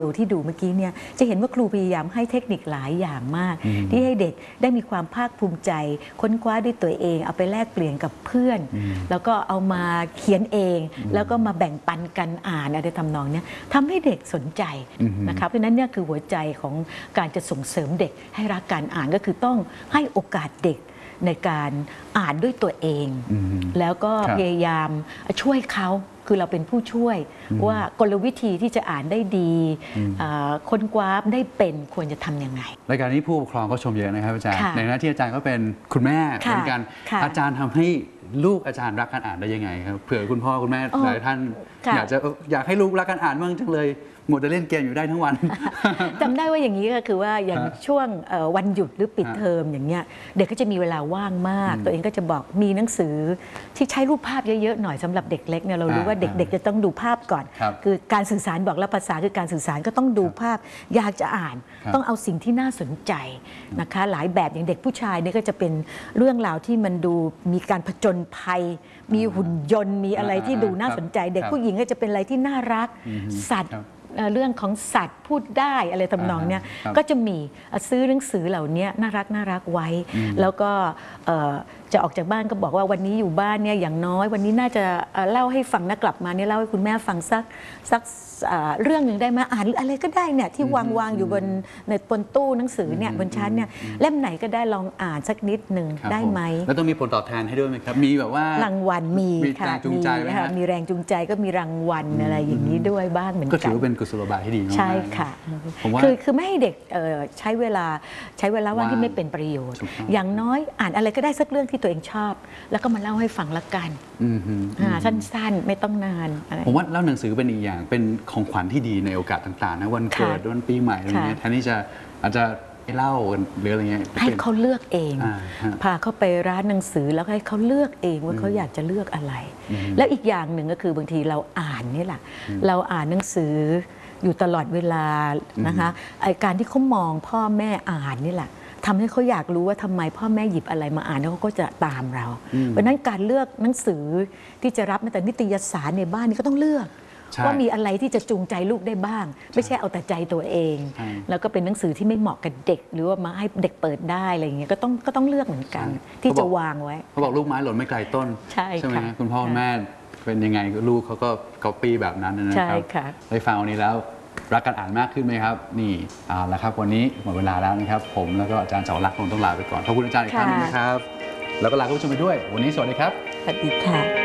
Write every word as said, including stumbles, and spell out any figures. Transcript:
ที่ดูเมื่อกี้เนี่ยจะเห็นว่าครูพยายามให้เทคนิคหลายอย่างมากที่ให้เด็กได้มีความภาคภูมิใจค้นคว้าด้วยตัวเองเอาไปแลกเปลี่ยนกับเพื่อนแล้วก็เอามาเขียนเองแล้วก็มาแบ่งปันกันอ่านอะไรทำนองนี้ทำให้เด็กสนใจนะคะเพราะนั้นเนี่ยคือหัวใจของการจะส่งเสริมเด็กให้รักการอ่านก็คือต้องให้โอกาสเด็กในการอ่านด้วยตัวเองแล้วก็พยายามช่วยเขาคือเราเป็นผู้ช่วยว่ากลวิธีที่จะอ่านได้ดีค้นคว้าได้เป็นควรจะทำยังไงรายการนี้ผู้ปกครองก็ชมเยอะนะครับอาจารย์ในหน้าที่อาจารย์ก็เป็นคุณแม่เหมือนกันอาจารย์ทำให้ลูกอาจารย์รักการอ่านได้ยังไงครับเผื่อคุณพ่อคุณแม่หลายท่านอยากจะอยากให้ลูกรักการอ่านบ้างจังเลยหมดจะเล่นเกมอยู่ได้ทั้งวันจำได้ว่าอย่างนี้ก็คือว่าอย่างช่วงวันหยุดหรือปิดเทอมอย่างเงี้ยเด็กก็จะมีเวลาว่างมากตัวเองก็จะบอกมีหนังสือที่ใช้รูปภาพเยอะๆหน่อยสำหรับเด็กเล็กเนี่ยเรารู้ว่าเด็กๆจะต้องดูภาพก่อนคือการสื่อสารบอกแล้วภาษาคือการสื่อสารก็ต้องดูภาพอยากจะอ่านต้องเอาสิ่งที่น่าสนใจนะคะหลายแบบอย่างเด็กผู้ชายเนี่ยก็จะเป็นเรื่องราวที่มันดูมีการผจญภัยมีหุ่นยนต์มีอะไรที่ดูน่าสนใจเด็กผู้หญิงก็จะเป็นอะไรที่น่ารักสัตว์เรื่องของสัตว์พูดได้อะไรทำนองเนี้ยก็จะมีซื้อหนังสือเหล่านี้น่ารักน่ารักไว้แล้วก็จะออกจากบ้านก็บอกว่าวันนี้อยู่บ้านเนี่ยอย่างน้อยวันนี้น่าจะเล่าให้ฟังนะกลับมาเนี่ยเล่าให้คุณแม่ฟังสักสักเรื่องหนึ่งได้ไหมอ่านอะไรก็ได้เนี่ยที่วางวางอยู่บนในบนตู้หนังสือเนี่ยบนชั้นเนี่ยเล่มไหนก็ได้ลองอ่านสักนิดหนึ่งได้ไหมแล้วต้องมีผลตอบแทนให้ด้วยไหมครับมีแบบว่ารางวัลมีค่ะมีมีแรงจูงใจก็มีรางวัลอะไรอย่างนี้ด้วยบ้างเหมือนกันก็ถือว่าเป็นกุศโลบายที่ดีใช่ค่ะคือคือไม่ให้เด็กใช้เวลาใช้เวลาว่างที่ไม่เป็นประโยชน์อย่างน้อยอ่านอะไรก็ได้สักเรื่องที่ตัวเองชอบแล้วก็มาเล่าให้ฟังละกันสั้นๆไม่ต้องนานผมว่าเล่าหนังสือเป็นอีกอย่างเป็นของขวัญที่ดีในโอกาสต่างๆนะวันเกิดวันปีใหม่อะไรเงี้ยแทนที่จะอาจจะเล่าหรืออะไรเงี้ยให้เขาเลือกเองพาเขาไปร้านหนังสือแล้วให้เขาเลือกเองว่าเขาอยากจะเลือกอะไรแล้วอีกอย่างหนึ่งก็คือบางทีเราอ่านนี่แหละเราอ่านหนังสืออยู่ตลอดเวลานะคะไอการที่เขามองพ่อแม่อ่านนี่แหละทำให้เขาอยากรู้ว่าทำไมพ่อแม่หยิบอะไรมาอ่านแล้วเขาก็จะตามเราเพราะนั้นการเลือกหนังสือที่จะรับแม้แต่นิตยสารในบ้านนี่ก็ต้องเลือกว่ามีอะไรที่จะจูงใจลูกได้บ้างไม่ใช่เอาแต่ใจตัวเองแล้วก็เป็นหนังสือที่ไม่เหมาะกับเด็กหรือว่ามาให้เด็กเปิดได้อะไรอย่างเงี้ยก็ต้องก็ต้องเลือกเหมือนกันที่จะวางไว้เขาบอกลูกไม้หล่นไม่ไกลต้นใช่ไหมคุณพ่อแม่เป็นยังไงลูกเขาก็ก๊อปปี้แบบนั้นนะครับได้ฟังวันนี้แล้วรักการอ่านมากขึ้นไหมครับนี่เอาละครับวันนี้หมดเวลาแล้วนะครับผมแล้วก็อาจารย์เสาหลักคงต้องลาไปก่อนขอบคุณอาจารย์อีกครั้งนึงนะครับแล้วก็ลาคุณผู้ชมไปด้วยวันนี้สวัสดีครับสวัสดีค่ะ